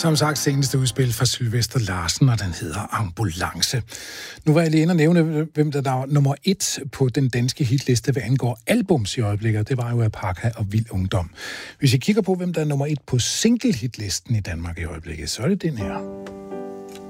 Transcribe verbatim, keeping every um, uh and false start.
Som sagt, seneste udspil fra Sylvester Larsen, og den hedder Ambulance. Nu var jeg lige inde og nævne, hvem der var nummer et på den danske hitliste, hvad angår albums i øjeblikket. Det var jo Apaka og Vild Ungdom. Hvis jeg kigger på, hvem der er nummer et på single-hitlisten i Danmark i øjeblikket, så er det den her.